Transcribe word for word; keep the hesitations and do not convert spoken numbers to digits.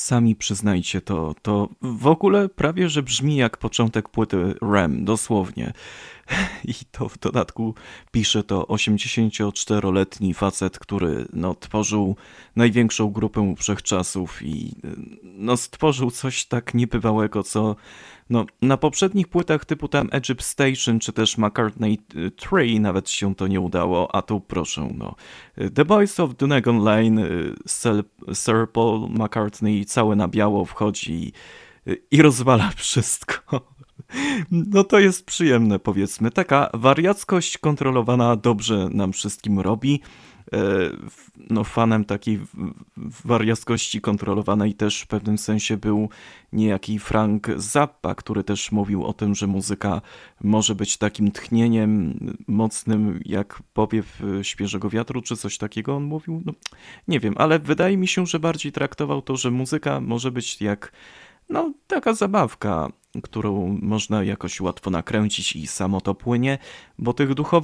sami przyznajcie to, to w ogóle prawie, że brzmi jak początek płyty R E M, dosłownie. I to w dodatku pisze to osiemdziesięcioczteroletni facet, który no, tworzył największą grupę wszechczasów i no, stworzył coś tak niebywałego, co no, na poprzednich płytach typu tam Egypt Station czy też McCartney trzy nawet się to nie udało, a tu proszę, no. The Boys of Donegal Lane, Sir Paul McCartney cały na biało wchodzi i, i rozwala wszystko. No to jest przyjemne, powiedzmy. Taka wariackość kontrolowana dobrze nam wszystkim robi. No, fanem takiej wariackości kontrolowanej też w pewnym sensie był niejaki Frank Zappa, który też mówił o tym, że muzyka może być takim tchnieniem mocnym jak powiew świeżego wiatru, czy coś takiego on mówił. No, nie wiem, ale wydaje mi się, że bardziej traktował to, że muzyka może być jak no, taka zabawka, którą można jakoś łatwo nakręcić i samo to płynie, bo tych duchowych